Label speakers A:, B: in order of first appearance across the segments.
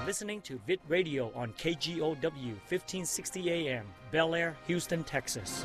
A: listening to Vid Radio on KGOW 1560 AM, Bel Air, Houston, Texas.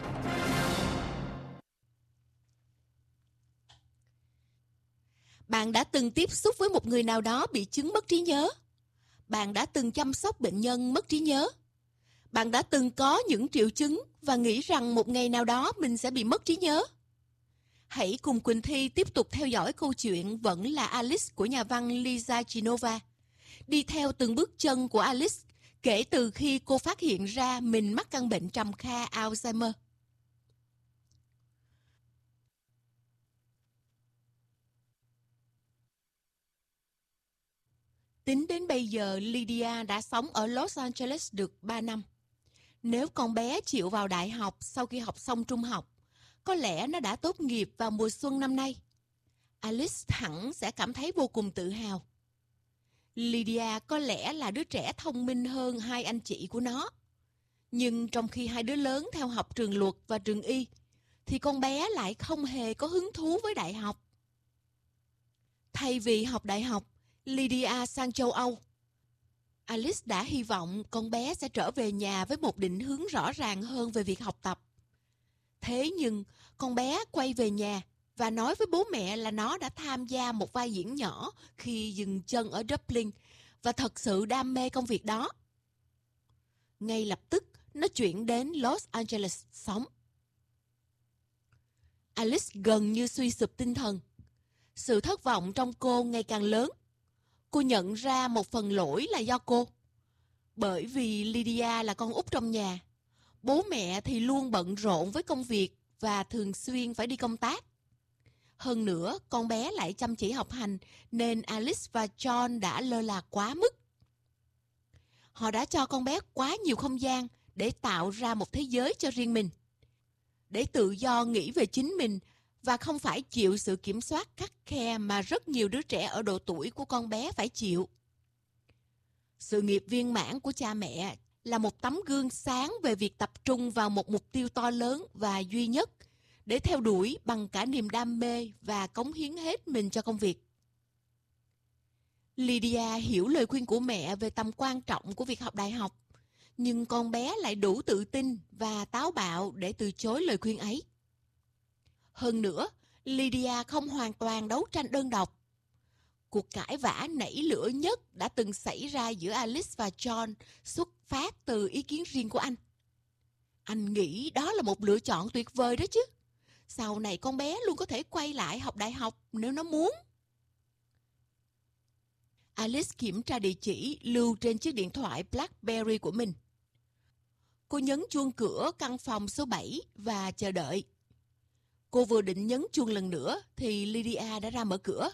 B: Bạn đã từng tiếp xúc với một người nào đó bị chứng mất trí nhớ? Bạn đã từng chăm sóc bệnh nhân mất trí nhớ? Bạn đã từng có những triệu chứng và nghĩ rằng một ngày nào đó mình sẽ bị mất trí nhớ? Hãy cùng Quỳnh Thi tiếp tục theo dõi câu chuyện Vẫn là Alice của nhà văn Lisa Genova. Đi theo từng bước chân của Alice kể từ khi cô phát hiện ra mình mắc căn bệnh trầm kha Alzheimer. Tính đến bây giờ, Lydia đã sống ở Los Angeles được 3 năm. Nếu con bé chịu vào đại học sau khi học xong trung học, có lẽ nó đã tốt nghiệp vào mùa xuân năm nay. Alice hẳn sẽ cảm thấy vô cùng tự hào. Lydia có lẽ là đứa trẻ thông minh hơn hai anh chị của nó. Nhưng trong khi hai đứa lớn theo học trường luật và trường y, thì con bé lại không hề có hứng thú với đại học. Thay vì học đại học, Lydia sang châu Âu. Alice đã hy vọng con bé sẽ trở về nhà với một định hướng rõ ràng hơn về việc học tập. Thế nhưng, con bé quay về nhà và nói với bố mẹ là nó đã tham gia một vai diễn nhỏ khi dừng chân ở Dublin và thật sự đam mê công việc đó. Ngay lập tức, nó chuyển đến Los Angeles sống. Alice gần như suy sụp tinh thần. Sự thất vọng trong cô ngày càng lớn. Cô nhận ra một phần lỗi là do cô. Bởi vì Lydia là con út trong nhà. Bố mẹ thì luôn bận rộn với công việc và thường xuyên phải đi công tác. Hơn nữa, con bé lại chăm chỉ học hành nên Alice và John đã lơ là quá mức. Họ đã cho con bé quá nhiều không gian để tạo ra một thế giới cho riêng mình. Để tự do nghĩ về chính mình và không phải chịu sự kiểm soát khắt khe mà rất nhiều đứa trẻ ở độ tuổi của con bé phải chịu. Sự nghiệp viên mãn của cha mẹ là một tấm gương sáng về việc tập trung vào một mục tiêu to lớn và duy nhất để theo đuổi bằng cả niềm đam mê và cống hiến hết mình cho công việc. Lydia hiểu lời khuyên của mẹ về tầm quan trọng của việc học đại học, nhưng con bé lại đủ tự tin và táo bạo để từ chối lời khuyên ấy. Hơn nữa, Lydia không hoàn toàn đấu tranh đơn độc. Cuộc cãi vã nảy lửa nhất đã từng xảy ra giữa Alice và John xuất phát từ ý kiến riêng của anh. Anh nghĩ đó là một lựa chọn tuyệt vời đó chứ. Sau này con bé luôn có thể quay lại học đại học nếu nó muốn. Alice kiểm tra địa chỉ lưu trên chiếc điện thoại BlackBerry của mình. Cô nhấn chuông cửa căn phòng số 7 và chờ đợi. Cô vừa định nhấn chuông lần nữa thì Lydia đã ra mở cửa.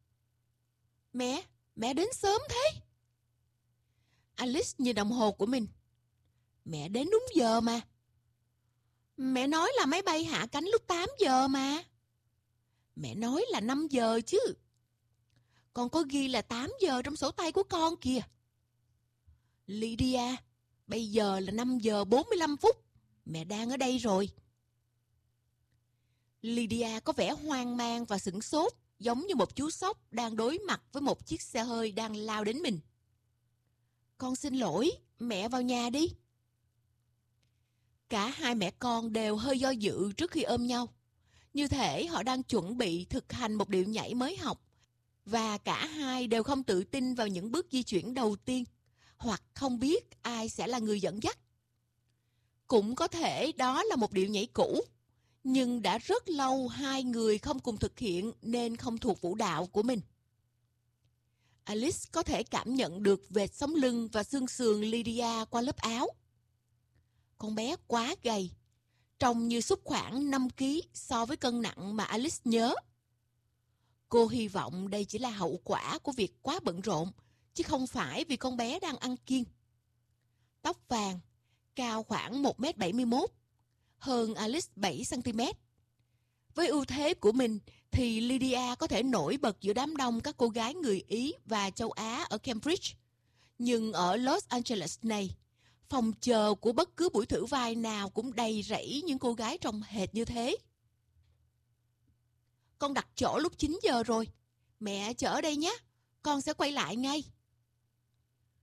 B: Mẹ đến sớm thế. Alice nhìn đồng hồ của mình. Mẹ đến đúng giờ mà. Mẹ nói là máy bay hạ cánh lúc 8 giờ mà. Mẹ nói là 5 giờ chứ. Con có ghi là 8 giờ trong sổ tay của con kìa. Lydia, bây giờ là 5 giờ 45 phút. Mẹ đang ở đây rồi. Lydia có vẻ hoang mang và sửng sốt, giống như một chú sóc đang đối mặt với một chiếc xe hơi đang lao đến mình. Con xin lỗi, mẹ vào nhà đi. Cả hai mẹ con đều hơi do dự trước khi ôm nhau. Như thể họ đang chuẩn bị thực hành một điệu nhảy mới học. Và cả hai đều không tự tin vào những bước di chuyển đầu tiên, hoặc không biết ai sẽ là người dẫn dắt. Cũng có thể đó là một điệu nhảy cũ, nhưng đã rất lâu hai người không cùng thực hiện nên không thuộc vũ đạo của mình. Alice có thể cảm nhận được vệt sống lưng và xương sườn Lydia qua lớp áo. Con bé quá gầy, trông như xúc khoảng 5 kg so với cân nặng mà Alice nhớ. Cô hy vọng đây chỉ là hậu quả của việc quá bận rộn, chứ không phải vì con bé đang ăn kiêng. Tóc vàng, cao khoảng 1m71, hơn Alice 7cm. Với ưu thế của mình thì Lydia có thể nổi bật giữa đám đông các cô gái người Ý và châu Á ở Cambridge. Nhưng ở Los Angeles này, phòng chờ của bất cứ buổi thử vai nào cũng đầy rẫy những cô gái trông hệt như thế. Con đặt chỗ lúc 9 giờ rồi. Mẹ chờ ở đây nhé. Con sẽ quay lại ngay.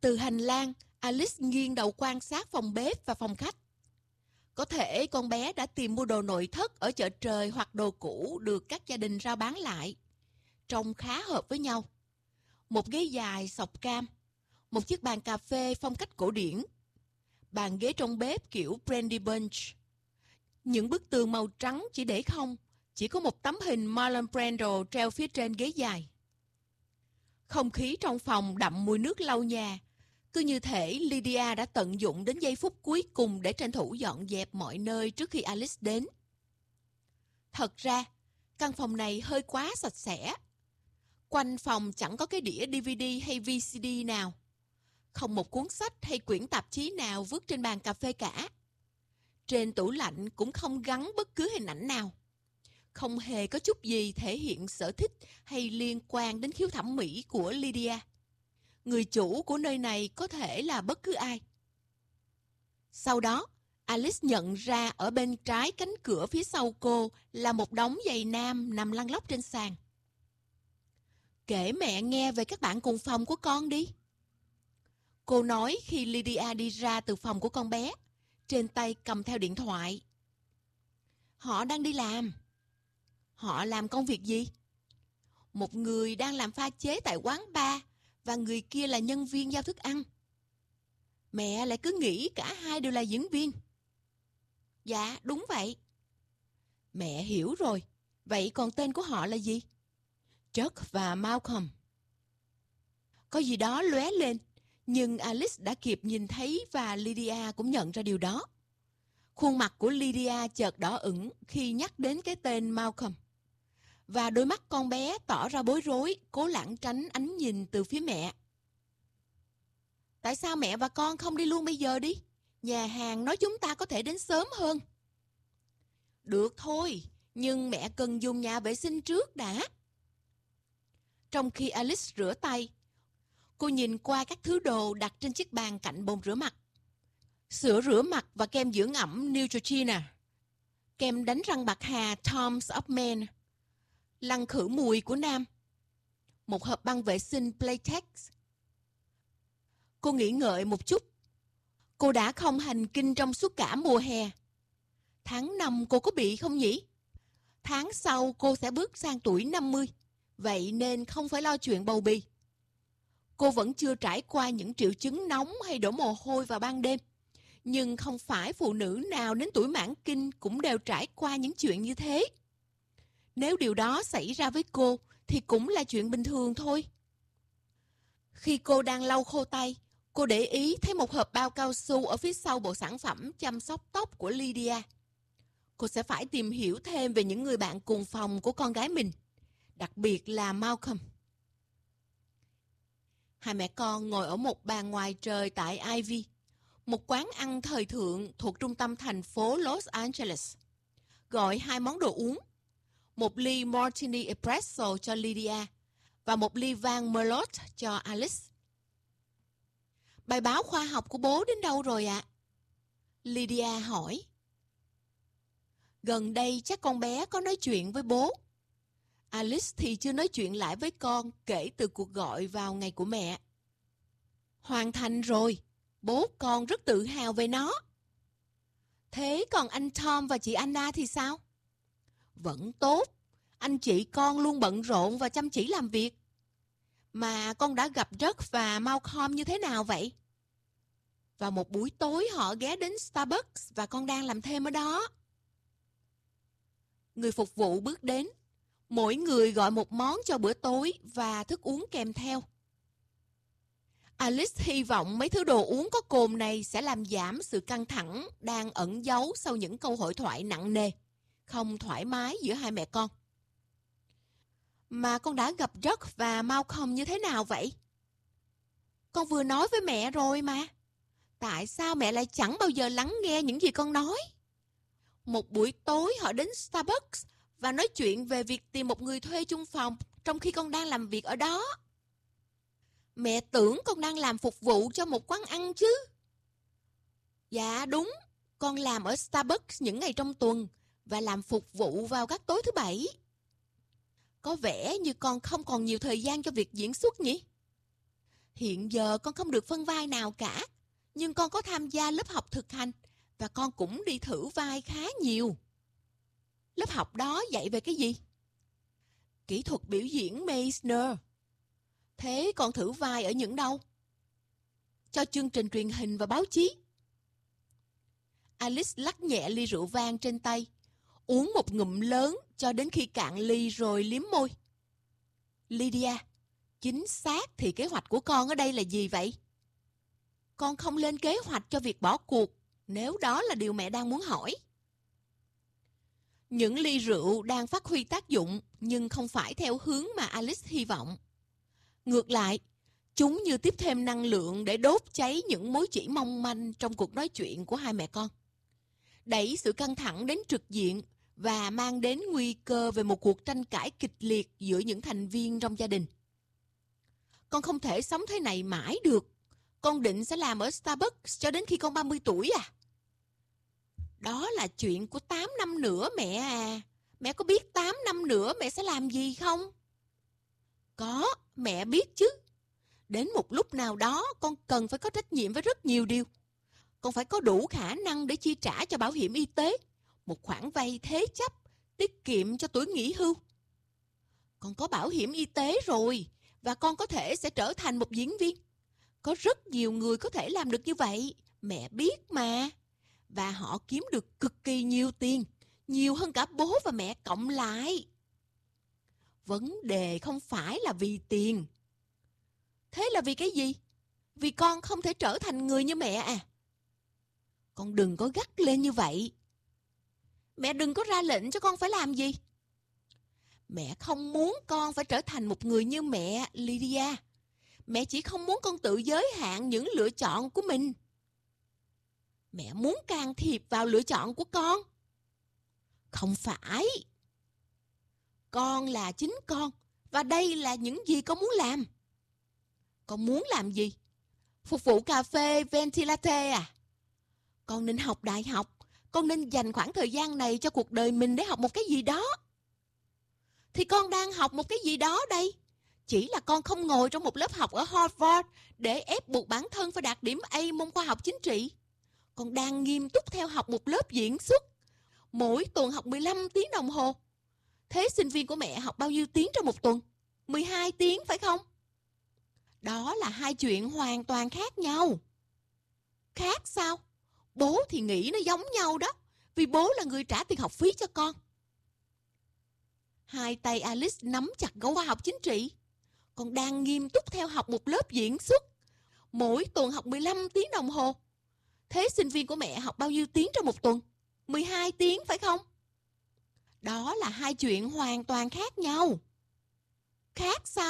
B: Từ hành lang, Alice nghiêng đầu quan sát phòng bếp và phòng khách. Có thể con bé đã tìm mua đồ nội thất ở chợ trời hoặc đồ cũ được các gia đình rao bán lại. Trông khá hợp với nhau. Một ghế dài sọc cam, một chiếc bàn cà phê phong cách cổ điển, bàn ghế trong bếp kiểu Brandy Bunch. Những bức tường màu trắng chỉ để không, chỉ có một tấm hình Marlon Brando treo phía trên ghế dài. Không khí trong phòng đậm mùi nước lau nhà, cứ như thể Lydia đã tận dụng đến giây phút cuối cùng để tranh thủ dọn dẹp mọi nơi trước khi Alice đến. Thật ra, căn phòng này hơi quá sạch sẽ. Quanh phòng chẳng có cái đĩa DVD hay VCD nào. Không một cuốn sách hay quyển tạp chí nào vứt trên bàn cà phê cả. Trên tủ lạnh cũng không gắn bất cứ hình ảnh nào. Không hề có chút gì thể hiện sở thích hay liên quan đến khiếu thẩm mỹ của Lydia. Người chủ của nơi này có thể là bất cứ ai. Sau đó, Alice nhận ra ở bên trái cánh cửa phía sau cô là một đống giày nam nằm lăn lóc trên sàn. Kể mẹ nghe về các bạn cùng phòng của con đi. Cô nói khi Lydia đi ra từ phòng của con bé, trên tay cầm theo điện thoại. Họ đang đi làm. Họ làm công việc gì? Một người đang làm pha chế tại quán bar và người kia là nhân viên giao thức ăn. Mẹ lại cứ nghĩ cả hai đều là diễn viên. Dạ, đúng vậy. Mẹ hiểu rồi. Vậy còn tên của họ là gì? Chuck và Malcolm. Có gì đó lóe lên, nhưng Alice đã kịp nhìn thấy và Lydia cũng nhận ra điều đó. Khuôn mặt của Lydia chợt đỏ ửng khi nhắc đến cái tên Malcolm. Và đôi mắt con bé tỏ ra bối rối, cố lảng tránh ánh nhìn từ phía mẹ. Tại sao mẹ và con không đi luôn bây giờ đi? Nhà hàng nói chúng ta có thể đến sớm hơn. Được thôi, nhưng mẹ cần dùng nhà vệ sinh trước đã. Trong khi Alice rửa tay, cô nhìn qua các thứ đồ đặt trên chiếc bàn cạnh bồn rửa mặt. Sữa rửa mặt và kem dưỡng ẩm Neutrogena, kem đánh răng bạc hà Tom's of Men, lăn khử mùi của Nam, một hộp băng vệ sinh Playtex. Cô nghĩ ngợi một chút. Cô đã không hành kinh trong suốt cả mùa hè. Tháng 5 cô có bị không nhỉ? Tháng sau cô sẽ bước sang tuổi 50, vậy nên không phải lo chuyện bầu bì. Cô vẫn chưa trải qua những triệu chứng nóng hay đổ mồ hôi vào ban đêm. Nhưng không phải phụ nữ nào đến tuổi mãn kinh cũng đều trải qua những chuyện như thế. Nếu điều đó xảy ra với cô thì cũng là chuyện bình thường thôi. Khi cô đang lau khô tay, cô để ý thấy một hộp bao cao su ở phía sau bộ sản phẩm chăm sóc tóc của Lydia. Cô sẽ phải tìm hiểu thêm về những người bạn cùng phòng của con gái mình, đặc biệt là Malcolm. Hai mẹ con ngồi ở một bàn ngoài trời tại Ivy, một quán ăn thời thượng thuộc trung tâm thành phố Los Angeles. Gọi 2 món đồ uống, một ly Martini Espresso cho Lydia và một ly vang Merlot cho Alice. Bài báo khoa học của bố đến đâu rồi ạ? Lydia hỏi. Gần đây chắc con bé có nói chuyện với bố. Alice thì chưa nói chuyện lại với con kể từ cuộc gọi vào ngày của mẹ. Hoàn thành rồi, bố con rất tự hào về nó. Thế còn anh Tom và chị Anna thì sao? Vẫn tốt, anh chị con luôn bận rộn và chăm chỉ làm việc. Mà con đã gặp Doug và Malcolm như thế nào vậy? Vào một buổi tối họ ghé đến Starbucks và con đang làm thêm ở đó. Người phục vụ bước đến. Mỗi người gọi một món cho bữa tối và thức uống kèm theo. Alice hy vọng mấy thứ đồ uống có cồn này sẽ làm giảm sự căng thẳng đang ẩn giấu sau những câu hội thoại nặng nề, không thoải mái giữa hai mẹ con. Mà con đã gặp Doug và Malcolm như thế nào vậy? Con vừa nói với mẹ rồi mà. Tại sao mẹ lại chẳng bao giờ lắng nghe những gì con nói? Một buổi tối họ đến Starbucks và nói chuyện về việc tìm một người thuê chung phòng trong khi con đang làm việc ở đó. Mẹ tưởng con đang làm phục vụ cho một quán ăn chứ. Dạ đúng, con làm ở Starbucks những ngày trong tuần và làm phục vụ vào các tối thứ Bảy. Có vẻ như con không còn nhiều thời gian cho việc diễn xuất nhỉ? Hiện giờ con không được phân vai nào cả, nhưng con có tham gia lớp học thực hành và con cũng đi thử vai khá nhiều. Lớp học đó dạy về cái gì? Kỹ thuật biểu diễn Meisner. Thế con thử vai ở những đâu? Cho chương trình truyền hình và báo chí. Alice lắc nhẹ ly rượu vang trên tay, uống một ngụm lớn cho đến khi cạn ly rồi liếm môi. Lydia, chính xác thì kế hoạch của con ở đây là gì vậy? Con không lên kế hoạch cho việc bỏ cuộc, nếu đó là điều mẹ đang muốn hỏi. Những ly rượu đang phát huy tác dụng, nhưng không phải theo hướng mà Alice hy vọng. Ngược lại, chúng như tiếp thêm năng lượng để đốt cháy những mối chỉ mong manh trong cuộc nói chuyện của hai mẹ con. Đẩy sự căng thẳng đến trực diện và mang đến nguy cơ về một cuộc tranh cãi kịch liệt giữa những thành viên trong gia đình. Con không thể sống thế này mãi được. Con định sẽ làm ở Starbucks cho đến khi con 30 tuổi à? Đó là chuyện của 8 năm nữa mẹ à. Mẹ có biết 8 năm nữa mẹ sẽ làm gì không? Có, mẹ biết chứ. Đến một lúc nào đó con cần phải có trách nhiệm với rất nhiều điều. Con phải có đủ khả năng để chi trả cho bảo hiểm y tế, một khoản vay thế chấp, tiết kiệm cho tuổi nghỉ hưu. Con có bảo hiểm y tế rồi, và con có thể sẽ trở thành một diễn viên. Có rất nhiều người có thể làm được như vậy, mẹ biết mà. Và họ kiếm được cực kỳ nhiều tiền, nhiều hơn cả bố và mẹ cộng lại. Vấn đề không phải là vì tiền. Thế là vì cái gì? Vì con không thể trở thành người như mẹ à? Con đừng có gắt lên như vậy. Mẹ đừng có ra lệnh cho con phải làm gì. Mẹ không muốn con phải trở thành một người như mẹ, Lydia. Mẹ chỉ không muốn con tự giới hạn những lựa chọn của mình. Mẹ muốn can thiệp vào lựa chọn của con. Không phải. Con là chính con, và đây là những gì con muốn làm. Con muốn làm gì? Phục vụ cà phê Ventilate à? Con nên học đại học. Con nên dành khoảng thời gian này cho cuộc đời mình để học một cái gì đó. Thì con đang học một cái gì đó đây. Chỉ là con không ngồi trong một lớp học ở Harvard để ép buộc bản thân phải đạt điểm A môn khoa học chính trị. Con đang nghiêm túc theo học một lớp diễn xuất. Mỗi tuần học 15 tiếng đồng hồ. Thế sinh viên của mẹ học bao nhiêu tiếng trong một tuần? 12 tiếng phải không? Đó là hai chuyện hoàn toàn khác nhau. Khác sao? Bố thì nghĩ nó giống nhau đó, vì bố là người trả tiền học phí cho con. Hai tay Alice nắm chặt gấu khoa học chính trị. Con đang nghiêm túc theo học một lớp diễn xuất. Mỗi tuần học 15 tiếng đồng hồ. Thế sinh viên của mẹ học bao nhiêu tiếng trong một tuần? 12 tiếng phải không? Đó là hai chuyện hoàn toàn khác nhau. Khác sao?